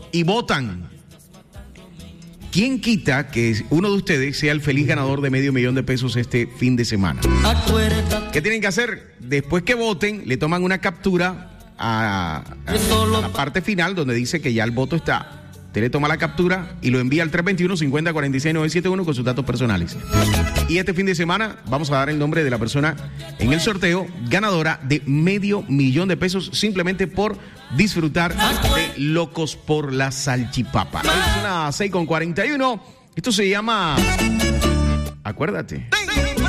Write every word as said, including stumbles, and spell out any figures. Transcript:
y votan. ¿Quién quita que uno de ustedes sea el feliz ganador de medio millón de pesos este fin de semana? ¿Qué tienen que hacer? Después que voten, le toman una captura a, a, a la parte final donde dice que ya el voto está. Usted le toma la captura y lo envía al tres dos uno, cinco cero cuatro seis, nueve siete uno con sus datos personales. Y este fin de semana vamos a dar el nombre de la persona en el sorteo ganadora de medio millón de pesos simplemente por disfrutar de Locos por la Salchipapa. Es una seis con cuarenta y uno. Esto se llama... Acuérdate.